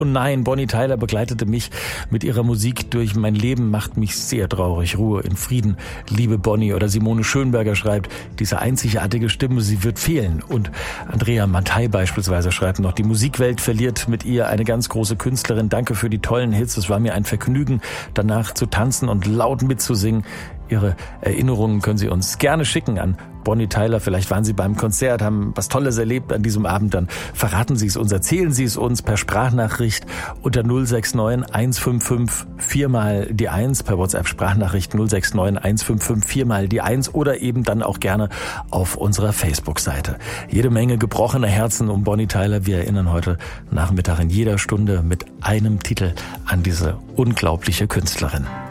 Und nein, Bonnie Tyler begleitete mich mit ihrer Musik durch mein Leben, macht mich sehr traurig. Ruhe in Frieden, liebe Bonnie. Oder Simone Schönberger schreibt, diese einzigartige Stimme, sie wird fehlen. Und Andrea Mattei beispielsweise schreibt noch, die Musikwelt verliert mit ihr eine ganz große Künstlerin. Danke für die tollen Hits. Es war mir ein Vergnügen, danach zu tanzen und laut mitzusingen. Ihre Erinnerungen können Sie uns gerne schicken an Bonnie Tyler. Vielleicht waren Sie beim Konzert, haben was Tolles erlebt an diesem Abend. Dann verraten Sie es uns, erzählen Sie es uns per Sprachnachricht unter 069 155 4 mal die 1, per WhatsApp-Sprachnachricht 069 155 4 mal die 1 oder eben dann auch gerne auf unserer Facebook-Seite. Jede Menge gebrochener Herzen um Bonnie Tyler. Wir erinnern heute Nachmittag in jeder Stunde mit einem Titel an diese unglaubliche Künstlerin.